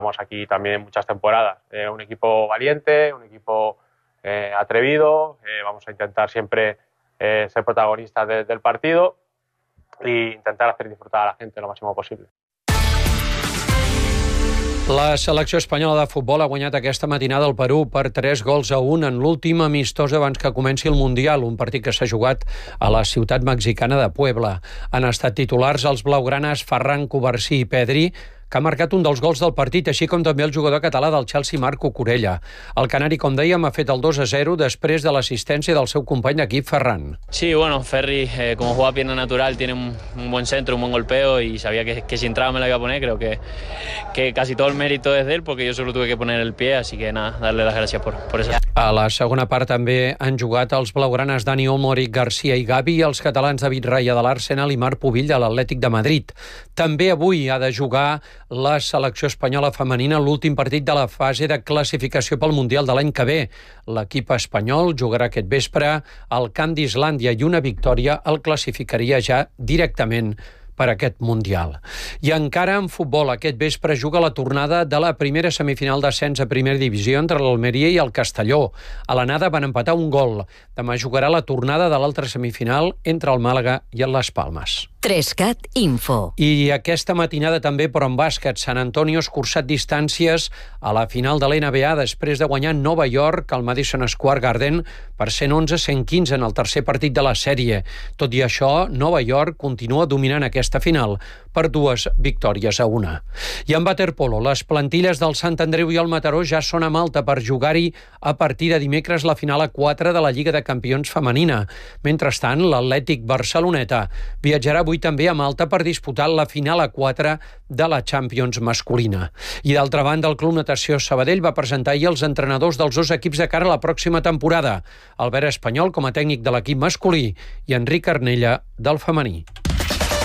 Estamos aquí también muchas temporadas. Un equipo valiente, un equipo atrevido. Vamos a intentar siempre ser protagonistas del partido e intentar hacer disfrutar a la gente lo máximo posible. La selecció espanyola de futbol ha guanyat aquesta matinada al Perú per 3-1 en l'últim amistós abans que comenci el Mundial, un partit que s'ha jugat a la ciutat mexicana de Puebla. Han estat titulars els blaugranes Ferran Covarsí i Pedri, que ha marcat un dels gols del partit, així com també el jugador català del Chelsea, Marc Cucurella. El canari, com dèiem, ha fet el 2-0 després de l'assistència del seu company d'equip, Ferran. Sí, bueno, Ferri, como juega pierna natural, tiene un buen centro, un buen golpeo y sabía que si entraba me la iba a poner. Creo que casi todo el mérito es de él porque yo solo tuve que poner el pie, así que nada, darle las gracias por eso. A la segona part també han jugat els blaugranes Dani Olmo, Eric Garcia i Gavi i els catalans David Raya de l'Arsenal i Marc Pubill de l'Atlètic de Madrid. També avui ha de jugar la selecció espanyola femenina en l'últim partit de la fase de classificació pel Mundial de l'any que ve. L'equip espanyol jugarà aquest vespre al camp d'Islàndia i una victòria el classificaria ja directament per aquest Mundial. I encara en futbol, aquest vespre juga la tornada de la primera semifinal d'ascens a primera divisió entre l'Almeria i el Castelló. A l'anada van empatar un gol. Demà jugarà la tornada de l'altra semifinal entre el Màlaga i el Las Palmas. 3CAT Info. I aquesta matinada també, però en bàsquet, San Antonio ha escurçat distàncies a la final de l'NBA després de guanyar Nova York al Madison Square Garden per 111-115 en el tercer partit de la sèrie. Tot i això, Nova York continua dominant aquesta final per 2 victòries a 1. I en waterpolo, les plantilles del Sant Andreu i el Mataró ja són a Malta per jugar-hi a partir de dimecres la final a 4 de la Lliga de Campions femenina. Mentrestant, l'Atlètic Barceloneta viatjarà avui també a Malta per disputar la final a 4 de la Champions masculina. I d'altra banda, el Club Natació Sabadell va presentar ahir els entrenadors dels 2 equips de cara a la pròxima temporada. Albert Espanyol com a tècnic de l'equip masculí i Enric Arnella del femení.